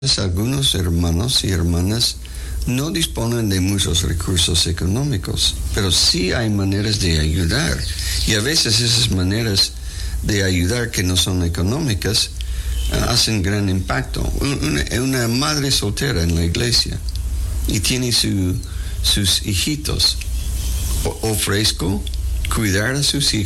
Algunos hermanos y hermanas no disponen de muchos recursos económicos, pero sí hay maneras de ayudar. Y a veces esas maneras de ayudar que no son económicas hacen gran impacto. Una madre soltera en la iglesia y tiene sus hijitos. Ofrezco cuidar a sus hijos